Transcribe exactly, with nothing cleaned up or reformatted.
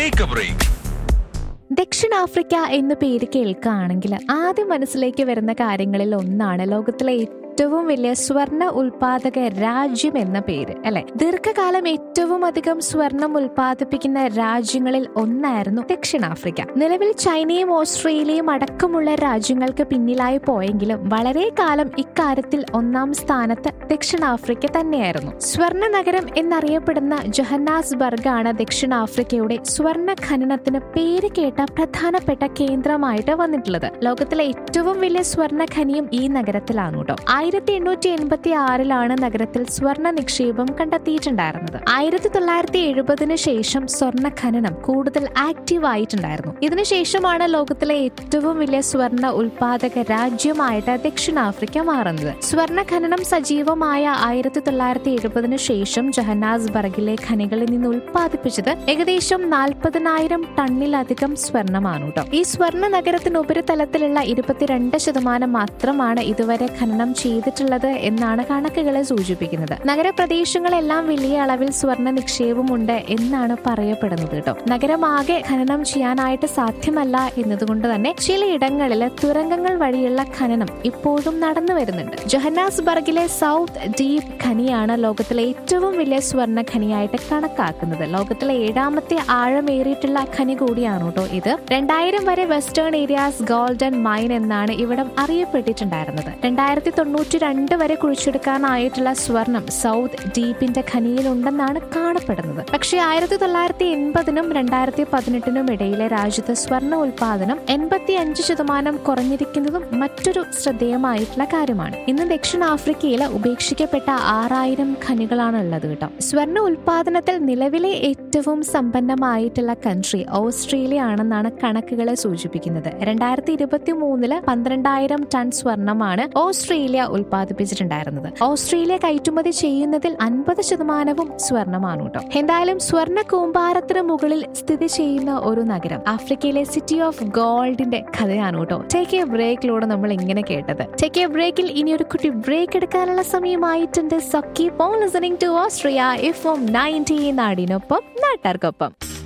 Take A break. ദക്ഷിണാഫ്രിക്ക എന്ന പേര് കേൾക്കുകയാണെങ്കിൽ ആദ്യം മനസ്സിലേക്ക് വരുന്ന കാര്യങ്ങളിൽ ഒന്നാണ് ലോകത്തിലെ ഏറ്റവും വലിയ സ്വർണ്ണ ഉൽപാദക രാജ്യം എന്ന പേര്, അല്ലെ? ദീർഘകാലം ഏറ്റവും അധികം സ്വർണം ഉൽപാദിപ്പിക്കുന്ന രാജ്യങ്ങളിൽ ഒന്നായിരുന്നു ദക്ഷിണാഫ്രിക്ക. നിലവിൽ ചൈനയും ഓസ്ട്രേലിയയും അടക്കമുള്ള രാജ്യങ്ങൾക്ക് പിന്നിലായി പോയെങ്കിലും വളരെ കാലം ഇക്കാര്യത്തിൽ ഒന്നാം സ്ഥാനത്ത് ദക്ഷിണാഫ്രിക്ക തന്നെയായിരുന്നു. സ്വർണ്ണ നഗരം എന്നറിയപ്പെടുന്ന ജോഹന്നാസ്ബർഗ് ആണ് ദക്ഷിണാഫ്രിക്കയുടെ സ്വർണ്ണ ഖനനത്തിന് പേര് കേട്ട പ്രധാനപ്പെട്ട കേന്ദ്രമായിട്ട് വന്നിട്ടുള്ളത്. ലോകത്തിലെ ഏറ്റവും വലിയ സ്വർണ്ണ ഖനിയും ഈ നഗരത്തിലാണ് കേട്ടോ. ആയിരത്തി എണ്ണൂറ്റി എൺപത്തി ആറിലാണ് നഗരത്തിൽ സ്വർണ്ണ നിക്ഷേപം കണ്ടെത്തിയിട്ടുണ്ടായിരുന്നത്. ആയിരത്തി തൊള്ളായിരത്തി എഴുപതിനു ശേഷം സ്വർണ്ണ ഖനനം കൂടുതൽ ആക്റ്റീവ് ആയിട്ടുണ്ടായിരുന്നു. ഇതിനുശേഷമാണ് ലോകത്തിലെ ഏറ്റവും വലിയ സ്വർണ്ണ ഉൽപാദക രാജ്യമായിട്ട് ദക്ഷിണാഫ്രിക്ക മാറുന്നത്. സ്വർണ്ണ ഖനനം സജീവമായ ആയിരത്തി തൊള്ളായിരത്തി എഴുപതിനു ശേഷം ജോഹന്നാസ്ബർഗിലെ ഖനികളിൽ നിന്ന് ഉൽപ്പാദിപ്പിച്ചത് ഏകദേശം നാൽപ്പതിനായിരം ടണ്ണിലധികം സ്വർണ്ണമാണ് കേട്ടോ. ഈ സ്വർണ്ണ നഗരത്തിന് ഉപരിതലത്തിലുള്ള ഇരുപത്തിരണ്ട് ശതമാനം മാത്രമാണ് ഇതുവരെ ഖനനം ചെയ്തിട്ടുള്ളത് എന്നാണ് കണക്കുകളെ സൂചിപ്പിക്കുന്നത്. നഗരപ്രദേശങ്ങളെല്ലാം വലിയ അളവിൽ സ്വർണ്ണ നിക്ഷേപമുണ്ട് എന്നാണ് പറയപ്പെടുന്നത് കേട്ടോ. നഗരമാകെ ഖനനം ചെയ്യാനായിട്ട് സാധ്യമല്ല എന്നതുകൊണ്ട് തന്നെ ചിലയിടങ്ങളിൽ തുരങ്കങ്ങൾ വഴിയുള്ള ഖനനം ഇപ്പോഴും നടന്നു വരുന്നുണ്ട്. ജോഹന്നാസ്ബർഗിലെ സൗത്ത് ഡീപ് ഖനിയാണ് ലോകത്തിലെ ഏറ്റവും വലിയ സ്വർണ്ണ ഖനിയായിട്ട് കണക്കാക്കുന്നത്. ലോകത്തിലെ ഏഴാമത്തെ ആഴമേറിയിട്ടുള്ള ഖനി കൂടിയാണ് കേട്ടോ ഇത്. രണ്ടായിരം വരെ വെസ്റ്റേൺ ഏരിയാസ് ഗോൾഡൻ മൈൻ എന്നാണ് ഇവിടം അറിയപ്പെട്ടിട്ടുണ്ടായിരുന്നത്. രണ്ടായിരത്തി തൊണ്ണൂറ്റി രണ്ട് വരെ കുഴിച്ചെടുക്കാനായിട്ടുള്ള സ്വർണം സൗത്ത് ഡീപ്പിന്റെ ഖനിയിലുണ്ടെന്നാണ് കാണപ്പെടുന്നത്. പക്ഷേ ആയിരത്തി തൊള്ളായിരത്തി എൺപതിനും രണ്ടായിരത്തി പതിനെട്ടിനും ഇടയിലെ രാജ്യത്തെ സ്വർണ്ണ ഉൽപാദനം എൺപത്തി അഞ്ച് ശതമാനം കുറഞ്ഞിരിക്കുന്നതും മറ്റൊരു ശ്രദ്ധേയമായിട്ടുള്ള കാര്യമാണ്. ഇന്ന് ദക്ഷിണാഫ്രിക്കയിൽ ഉപേക്ഷിക്കപ്പെട്ട ആറായിരം ഖനികളാണ് ഉള്ളത് കേട്ടോ. സ്വർണ്ണ ഉൽപാദനത്തിൽ നിലവിലെ ഏറ്റവും സമ്പന്നമായിട്ടുള്ള കൺട്രി ഓസ്ട്രേലിയ ആണെന്നാണ് കണക്കുകളെ സൂചിപ്പിക്കുന്നത്. രണ്ടായിരത്തി ഇരുപത്തി മൂന്നില് പന്ത്രണ്ടായിരം ടൺ സ്വർണമാണ് ഓസ്ട്രേലിയ ഉൽപ്പാദിപ്പിച്ചിട്ടുണ്ടായിരുന്നത്. ഓസ്ട്രേലിയ കയറ്റുമതി ചെയ്യുന്നതിൽ അൻപത് ശതമാനവും സ്വർണമാണ് കേട്ടോ. എന്തായാലും സ്വർണ്ണ കൂമ്പാരത്തിന് മുകളിൽ സ്ഥിതി ചെയ്യുന്ന ഒരു നഗരം, ആഫ്രിക്കയിലെ സിറ്റി ഓഫ് ഗോൾഡിന്റെ കഥയാണ് കേട്ടോ. ടേക്ക് എ ബ്രേക്കിലൂടെ നമ്മൾ ഇങ്ങനെ കേട്ടത്. ടേക്ക് എ ബ്രേക്കിൽ ഇനി ഒരു കുട്ടി ബ്രേക്ക് എടുക്കാനുള്ള സമയമായിട്ടുണ്ട്. So keep on listening to Austria F M ninety, നാടിനൊപ്പം നാട്ടാർക്കൊപ്പം.